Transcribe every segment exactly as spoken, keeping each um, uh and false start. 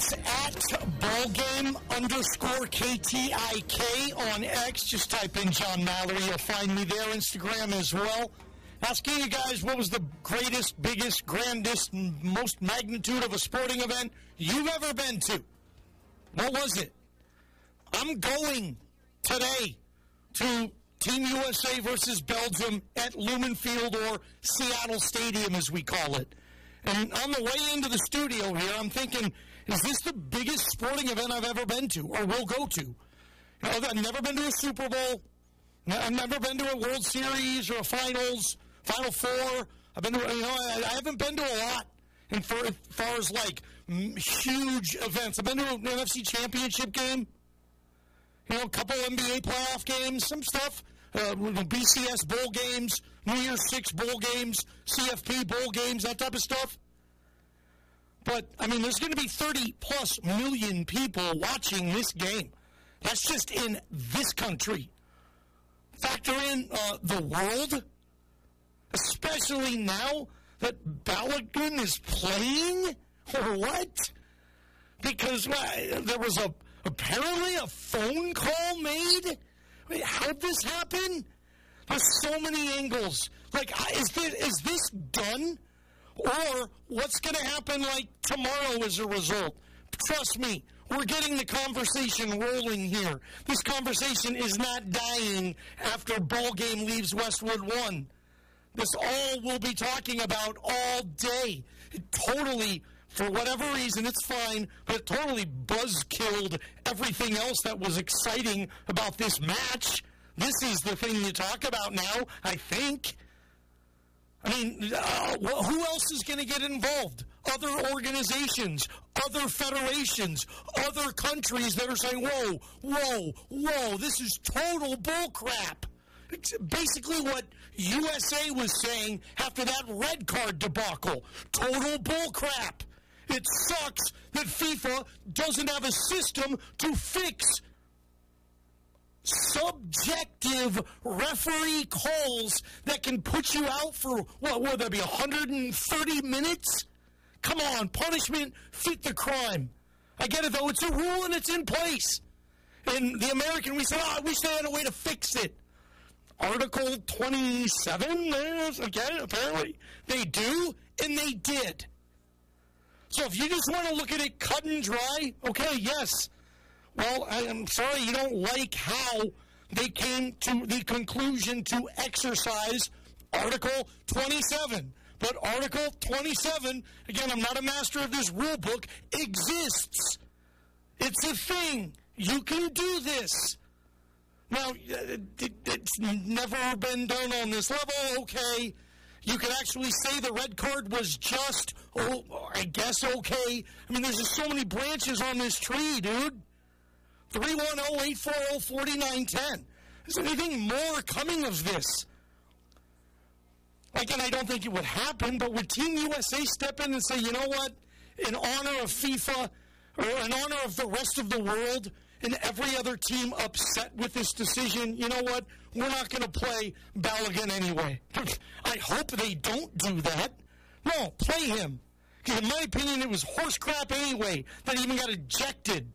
It's at ballgame underscore K T I K on X. Just type in John Mallory. You'll find me there. Instagram as well. Asking you guys what was the greatest, biggest, grandest, most magnitude of a sporting event you've ever been to. What was it? I'm going today to Team U S A versus Belgium at Lumen Field, or Seattle Stadium as we call it. And on the way into the studio here, I'm thinking, is this the biggest sporting event I've ever been to or will go to? You know, I've never been to a Super Bowl. I've never been to a World Series or a Finals, Final Four. I've been to, you know, I, I haven't been to a lot. And for as far as like m- huge events, I've been to an N F C Championship game. You know, a couple N B A playoff games, some stuff. Uh, B C S bowl games, New Year's Six bowl games, C F P bowl games, that type of stuff. But, I mean, there's going to be thirty-plus million people watching this game. That's just in this country. Factor in uh, the world, especially now that Balogun is playing, or what? Because uh, there was a apparently a phone call made. Wait, how'd this happen? There's so many angles. Like, is this, is this done? Or what's going to happen, like, tomorrow as a result? Trust me, we're getting the conversation rolling here. This conversation is not dying after ball game leaves Westwood one. This all we'll be talking about all day. It totally, for whatever reason, it's fine, but it totally buzz-killed everything else that was exciting about this match. This is the thing you talk about now, I think. I mean, uh, who else is going to get involved? Other organizations, other federations, other countries that are saying, whoa, whoa, whoa, this is total bullcrap. It's basically what U S A was saying after that red card debacle. Total bullcrap. It sucks that FIFA doesn't have a system to fix subjective referee calls that can put you out for, what, would that be, one hundred thirty minutes? Come on, punishment fit the crime. I get it, though. It's a rule and it's in place. And the American, we said, oh, I wish they had a way to fix it. Article twenty-seven, again, apparently they do, and they did. So if you just want to look at it cut and dry, okay, yes. Well, I'm sorry you don't like how they came to the conclusion to exercise Article twenty-seven. But Article twenty-seven, again, I'm not a master of this rule book, exists. It's a thing. You can do this. Now, it's never been done on this level, okay. You can actually say the red card was just, oh, I guess okay. I mean, there's just so many branches on this tree, dude. three one zero, eight four zero, four nine one zero. Is there anything more coming of this? Again, I don't think it would happen, but would Team U S A step in and say, you know what, in honor of FIFA, or in honor of the rest of the world, and every other team upset with this decision, you know what, we're not going to play Balogun anyway. I hope they don't do that. No, play him. Because in my opinion, it was horse crap anyway that he even got ejected.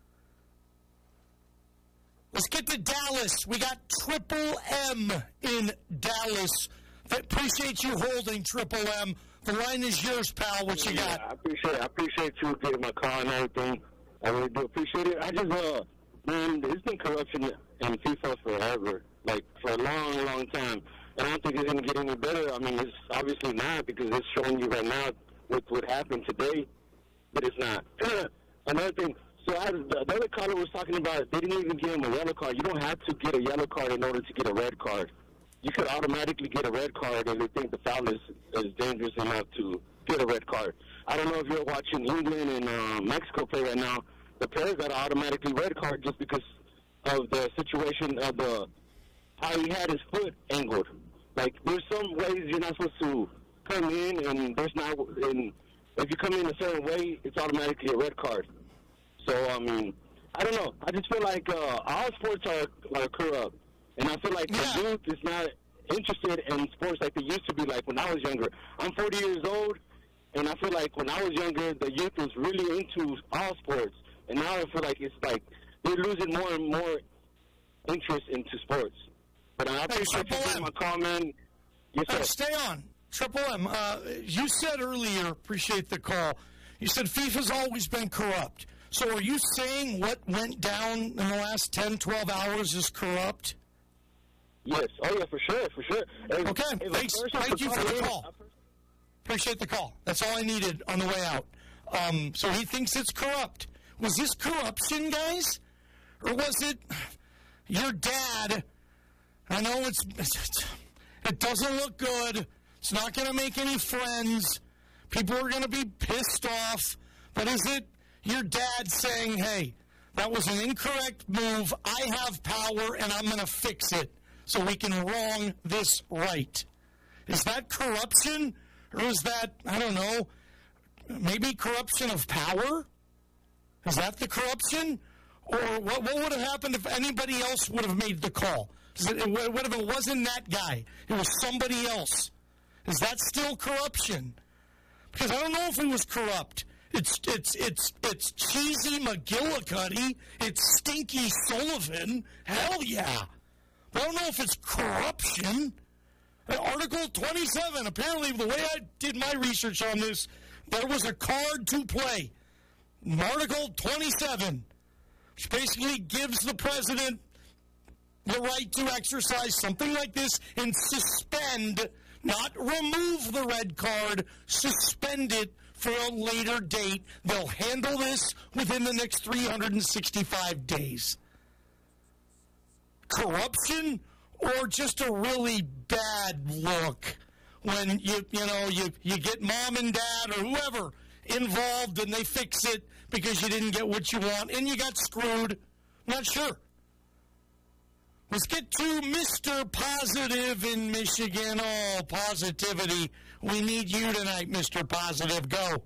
Let's get to Dallas. We got Triple M in Dallas. I appreciate you holding, Triple M. The line is yours, pal. What you got? Yeah, I appreciate I appreciate you getting my call and everything. I really do appreciate it. I just, uh, man, there's been corruption in FIFA forever, like for a long, long time. And I don't think it's going to get any better. I mean, it's obviously not, because it's showing you right now what what happened today, but it's not. Another thing, so I, the other caller was talking about they didn't even give him a yellow card. You don't have to get a yellow card in order to get a red card. You could automatically get a red card if they think the foul is, is dangerous enough to get a red card. I don't know if you're watching England and uh, Mexico play right now. The players got an automatically red card just because of the situation of the how he had his foot angled. Like, there's some ways you're not supposed to come in, and there's not. And if you come in a certain way, it's automatically a red card. So I mean, I don't know. I just feel like uh, all sports are, are corrupt, and I feel like yeah. the youth is not interested in sports like they used to be. Like when I was younger, I'm forty years old, And I feel like when I was younger, the youth was really into all sports. And now I feel like it's like they're losing more and more interest into sports. But I appreciate you taking my call, man. Yes, sir. Uh, stay on. Triple M, uh, you said earlier, appreciate the call, you said FIFA's always been corrupt. So are you saying what went down in the last ten, twelve hours is corrupt? Yes. Oh, yeah, for sure, for sure. As, okay, as thanks. Thank you for the call. Appreciate the call. That's all I needed on the way out. Um, so he thinks it's corrupt. Was this corruption, guys? Or was it your dad? I know it's, it's it doesn't look good. It's not going to make any friends. People are going to be pissed off. But is it your dad saying, hey, that was an incorrect move. I have power, and I'm going to fix it so we can wrong this right? Is that corruption? Or is that, I don't know, maybe corruption of power? Is that the corruption? Or what, what would have happened if anybody else would have made the call? It, what if it wasn't that guy? It was somebody else. Is that still corruption? Because I don't know if it was corrupt. It's it's it's it's cheesy McGillicuddy. It's stinky Sullivan. Hell yeah. But I don't know if it's corruption. Article twenty-seven. Apparently, the way I did my research on this, there was a card to play. Article twenty-seven, which basically gives the president the right to exercise something like this and suspend, not remove the red card, suspend it for a later date. They'll handle this within the next three hundred sixty-five days. Corruption or just a really bad look when you you know you, you get mom and dad or whoever involved and they fix it because you didn't get what you want and you got screwed? Not sure. Let's get to Mister Positive in Michigan. Oh, positivity. We need you tonight, Mister Positive. Go.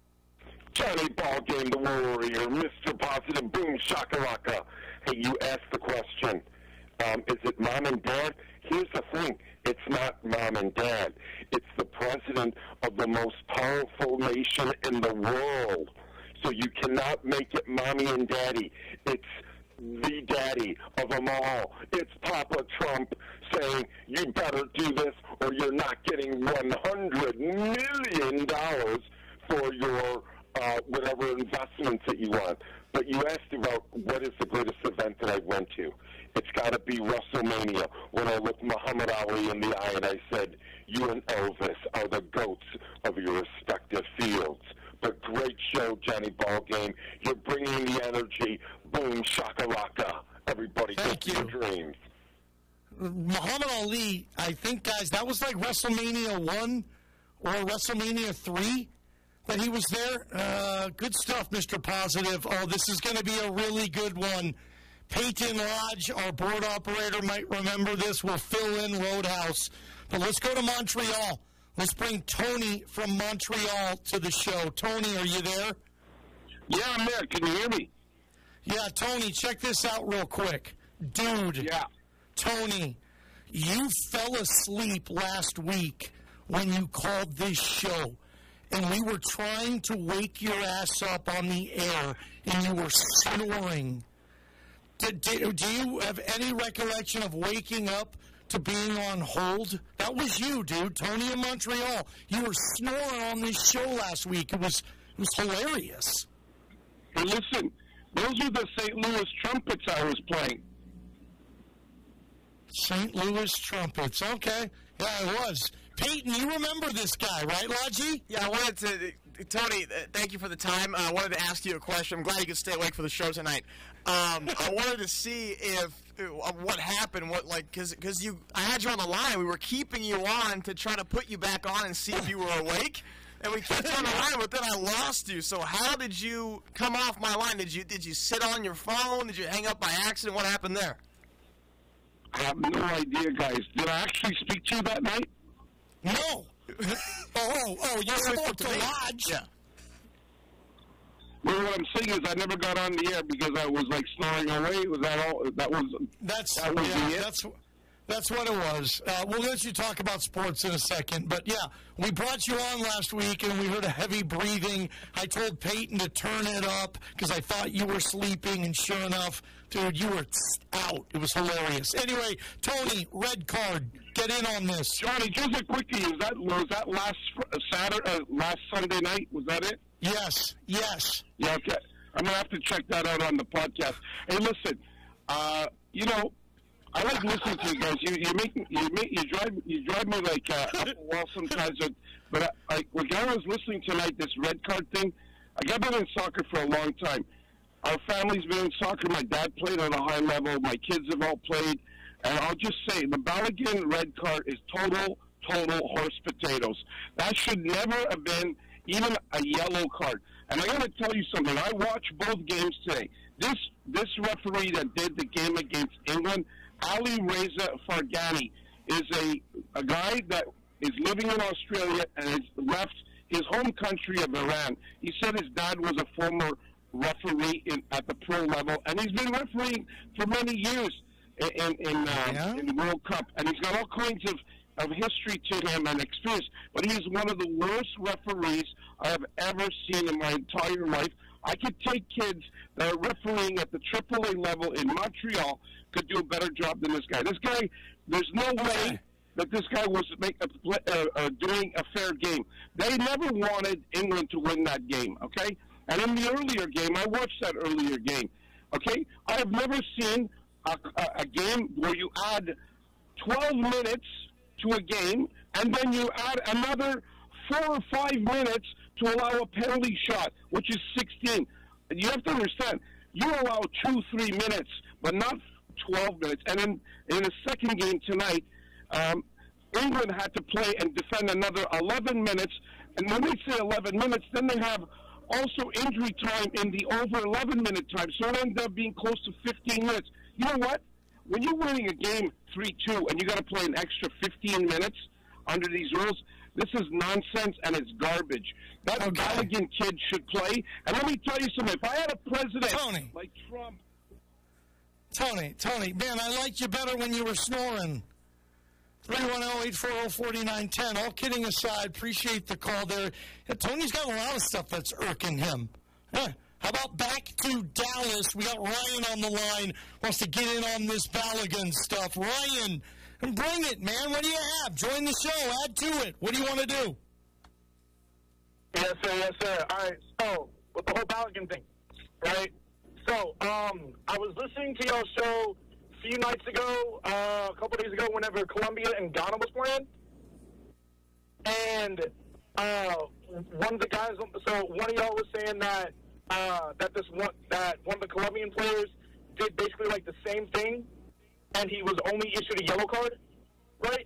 Johnny Ballgame, the Warrior, Mister Positive, boom, shakalaka. Hey, you asked the question, um, is it mom and dad? Here's the thing. It's not mom and dad. It's the president of the most powerful nation in the world. So you cannot make it mommy and daddy. It's the daddy of them all. It's Papa Trump saying, you better do this or you're not getting one hundred million dollars for your uh, whatever investments that you want. But you asked about what is the greatest event that I went to. It's got to be WrestleMania. When I looked Muhammad Ali in the eye and I said, you and Elvis are the goats of your respective fields. But great show, Johnny Ballgame. You're bringing the energy. Boom, shakalaka. Everybody Thank get you. your dreams. Muhammad Ali, I think, guys, that was like WrestleMania one or WrestleMania three that he was there. Uh, good stuff, Mister Positive. Oh, this is going to be a really good one. Peyton Lodge, our board operator, might remember this. We'll fill in Roadhouse. But let's go to Montreal. Let's bring Tony from Montreal to the show. Tony, are you there? Yeah, I'm there. Can you hear me? Yeah, Tony, check this out real quick. Dude. Yeah. Tony, you fell asleep last week when you called this show, and we were trying to wake your ass up on the air, and you were snoring. Did, did, do you have any recollection of waking up to being on hold? That was you, dude. Tony in Montreal. You were snoring on this show last week. It was it was hilarious. Hey, listen, those were the Saint Louis trumpets I was playing. Saint Louis trumpets. Okay. Yeah, it was. Peyton, you remember this guy, right, Lodgy? Yeah, I wanted to, Tony, uh, thank you for the time. Uh, I wanted to ask you a question. I'm glad you could stay awake for the show tonight. Um, I wanted to see if, uh, what happened, what, like, because because you, I had you on the line. We were keeping you on to try to put you back on and see if you were awake. And we kept you on the line, but then I lost you. So how did you come off my line? Did you, did you sit on your phone? Did you hang up by accident? What happened there? I have no idea, guys. Did I actually speak to you that night? No. oh, oh, oh, you spoke to Lodge. Yeah. Well, what I'm saying is I never got on the air because I was like snoring away. Was that all? That was That's that was yeah, it? that's That's what it was. Uh, we'll let you talk about sports in a second. But, yeah, we brought you on last week, and we heard a heavy breathing. I told Peyton to turn it up because I thought you were sleeping, and sure enough, dude, you were out. It was hilarious. Anyway, Tony, red card. Get in on this. Johnny, just a quickie. Was that, was that last Saturday, uh, last Sunday night? Was that it? Yes, yes. Yeah, okay. I'm going to have to check that out on the podcast. Hey, listen, uh, you know, I like listening to you guys. You you make you make you drive you drive me like uh, up a wall sometimes. But I, I, when I was listening tonight, this red card thing, like I've been in soccer for a long time. Our family's been in soccer. My dad played on a high level. My kids have all played. And I'll just say, the Balogun red card is total, total horse potatoes. That should never have been even a yellow card. And I got to tell you something. I watched both games today. This this referee that did the game against England, Ali Reza Farghani, is a, a guy that is living in Australia and has left his home country of Iran. He said his dad was a former referee in, at the pro level, and he's been refereeing for many years in in, uh, yeah. in the World Cup. And he's got all kinds of, of history to him and experience. But he's one of the worst referees I have ever seen in my entire life. I could take kids that are refereeing at the triple A level in Montreal could do a better job than this guy. This guy, there's no way that this guy was make a, uh, uh, doing a fair game. They never wanted England to win that game, okay? And in the earlier game, I watched that earlier game, okay? I have never seen a, a, a game where you add twelve minutes to a game and then you add another four or five minutes to allow a penalty shot, which is sixteen. You have to understand, you allow two, three minutes, but not twelve minutes. And in, in the second game tonight, um, England had to play and defend another eleven minutes. And when they say eleven minutes, then they have also injury time in the over eleven minute time. So it ended up being close to fifteen minutes. You know what? When you're winning a game three two and you got to play an extra fifteen minutes under these rules, this is nonsense and it's garbage. That Okay. Balogun kid should play. And let me tell you something. If I had a president Tony. like Trump... Tony, Tony, man, I liked you better when you were snoring. three one zero, eight four zero, four nine one zero. All kidding aside, appreciate the call there. Yeah, Tony's got a lot of stuff that's irking him. Huh. How about back to Dallas? We got Ryan on the line, wants to get in on this Balogun stuff. Ryan, and bring it, man. What do you have? Join the show. Add to it. What do you want to do? Yes, sir. Yes, sir. All right. So, with the whole Balogun thing, right? So, um, I was listening to your show a few nights ago, uh, a couple days ago, whenever Colombia and Ghana was playing, and uh, one of the guys, so one of y'all was saying that uh, that this one that one of the Colombian players did basically like the same thing, and he was only issued a yellow card, right?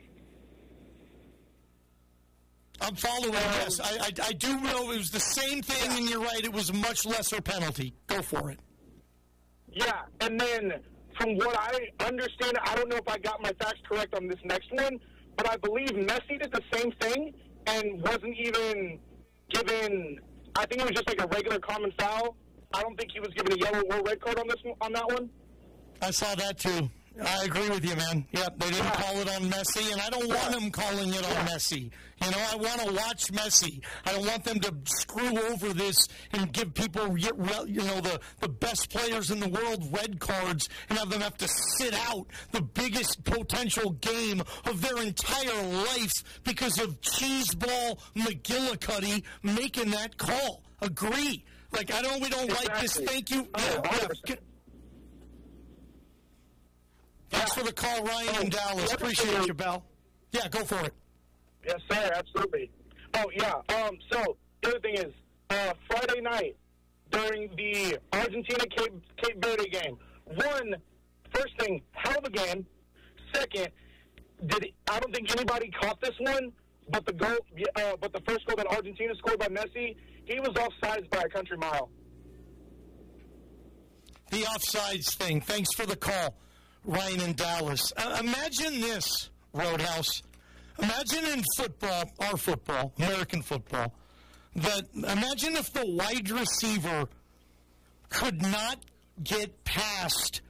I'm following this. I, I, I do know it was the same thing, and you're right. It was a much lesser penalty. Go for it. Yeah, and then from what I understand, I don't know if I got my facts correct on this next one, but I believe Messi did the same thing and wasn't even given, I think it was just like a regular common foul. I don't think he was given a yellow or red card on this one, on that one. I saw that too. I agree with you, man. Yep, they didn't Yeah. call it on Messi, and I don't want them calling it on Messi. You know, I want to watch Messi. I don't want them to screw over this and give people, you know, the, the best players in the world red cards and have them have to sit out the biggest potential game of their entire life because of Cheeseball McGillicuddy making that call. Agree. Like, I know we don't like this. Exactly. Thank you. Oh, Yeah, one hundred yeah. percent. Thanks for the call, Ryan in Dallas. Appreciate you, Bell. Yeah, go for it. Yes, sir, absolutely. Oh, yeah. Um, so, the other thing is, uh, Friday night, during the Argentina-Cape Cape Verde game, one, first thing, hell of a game. Second, did I don't think anybody caught this one, but the goal, uh, but the first goal that Argentina scored by Messi, he was offsides by a country mile. The offsides thing. Thanks for the call, Ryan in Dallas. Uh, imagine this, Roadhouse. Imagine in football, our football, American football, that imagine if the wide receiver could not get past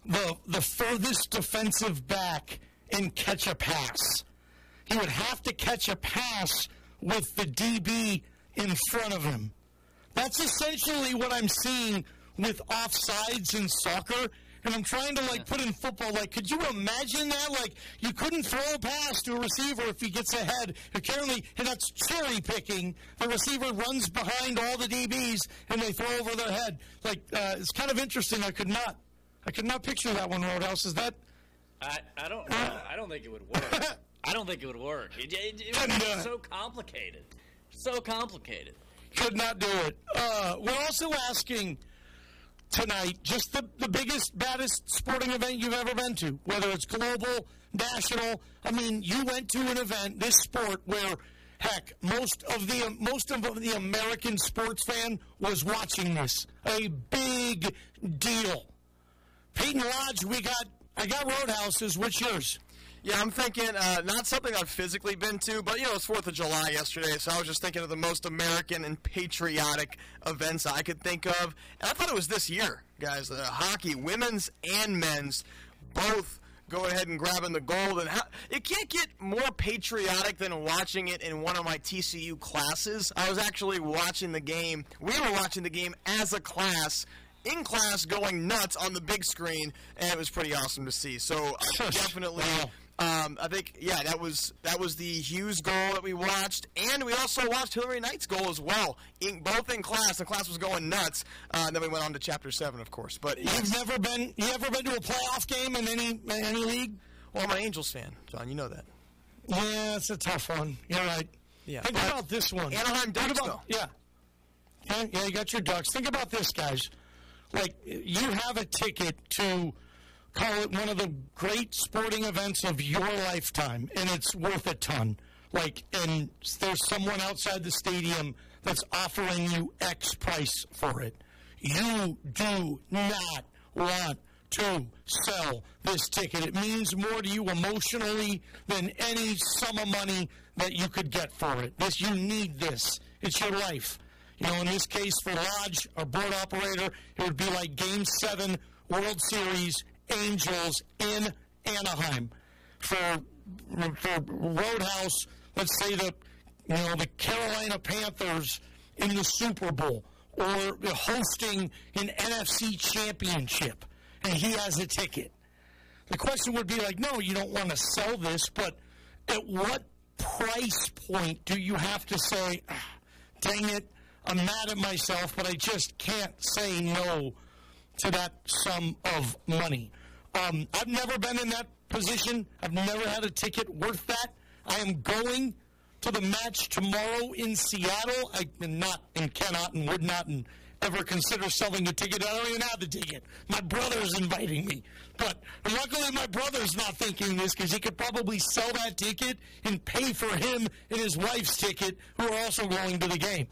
the the furthest defensive back and catch a pass. He would have to catch a pass with the D B in front of him. That's essentially what I'm seeing with offsides in soccer. And I'm trying to, like, put in football, like, could you imagine that? Like, you couldn't throw a pass to a receiver if he gets ahead. Apparently, and that's cherry picking. The receiver runs behind all the D Bs, and they throw over their head. Like, uh, it's kind of interesting. I could not, I could not picture that one, Roadhouse. Is that? I, I don't know. I don't think it would work. I don't think it would work. It, it, it would be so complicated. So complicated. Could not do it. Uh, we're also asking tonight, just the, the biggest, baddest sporting event you've ever been to, whether it's global, national. I mean, you went to an event, this sport, where, heck, most of the most of the American sports fan was watching this. A big deal. Peyton Lodge, we got, I got Roadhouses. What's yours? Yeah, I'm thinking uh, not something I've physically been to, but, you know, it's fourth of July yesterday, so I was just thinking of the most American and patriotic events I could think of. And I thought it was this year, guys. Uh, hockey, women's and men's, both go ahead and grabbing the gold. And how, it can't get more patriotic than watching it in one of my T C U classes. I was actually watching the game. We were watching the game as a class, in class, going nuts on the big screen, and it was pretty awesome to see. So uh, definitely... Um, I think, yeah, that was that was the Hughes goal that we watched, and we also watched Hillary Knight's goal as well, in, both in class. The class was going nuts. Uh, and then we went on to Chapter Seven, of course. But you've yes. never been you ever been to a playoff game in any in any league? Well, I'm an Angels fan, John. You know that. Yeah, it's a tough one. You're right. Yeah. Think about this one. Anaheim Ducks, about, though. Yeah. yeah. Yeah, you got your Ducks. Think about this, guys. Like, you have a ticket to call it one of the great sporting events of your lifetime, and it's worth a ton. Like, and there's someone outside the stadium that's offering you X price for it. You do not want to sell this ticket. It means more to you emotionally than any sum of money that you could get for it. This, you need this. It's your life. You know, in this case, for Lodge, our board operator, it would be like Game seven, World Series, Angels in Anaheim. For, for Roadhouse, let's say the, you know, the Carolina Panthers in the Super Bowl, or hosting an N F C championship, and he has a ticket. The question would be like, no, you don't want to sell this, but at what price point do you have to say, ah, dang it, I'm mad at myself, but I just can't say no to that sum of money? Um, I've never been in that position. I've never had a ticket worth that. I am going to the match tomorrow in Seattle. I am not and cannot and would not and ever consider selling a ticket. I don't even have the ticket. My brother's inviting me. But luckily my brother's not thinking this, because he could probably sell that ticket and pay for him and his wife's ticket, who are also going to the game.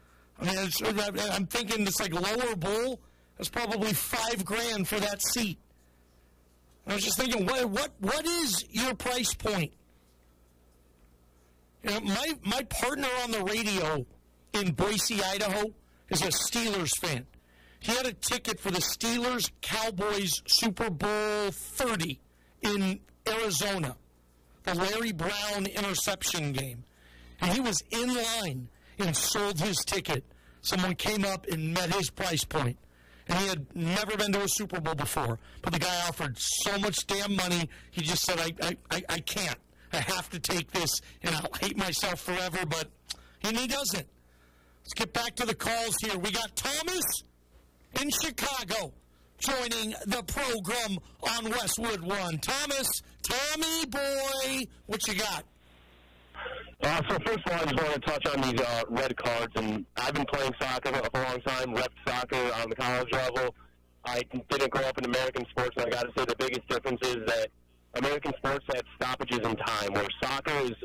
I mean, it's, I'm thinking it's like lower bowl. That's probably five grand for that seat. I was just thinking, what what what is your price point? You know, my my partner on the radio in Boise, Idaho, is a Steelers fan. He had a ticket for the Steelers Cowboys Super Bowl thirty in Arizona, the Larry Brown interception game, and he was in line and sold his ticket. Someone came up and met his price point. And he had never been to a Super Bowl before. But the guy offered so much damn money, he just said, I, I, I, I can't. I have to take this, and I'll hate myself forever. But and he doesn't. Let's get back to the calls here. We got Thomas in Chicago joining the program on Westwood One. Thomas, Tommy boy, what you got? Uh, so first of all, I just want to touch on these uh, red cards, and I've been playing soccer for a long time, rep soccer on the college level. I didn't grow up in American sports, and I got to say the biggest difference is that American sports have stoppages in time, where soccer is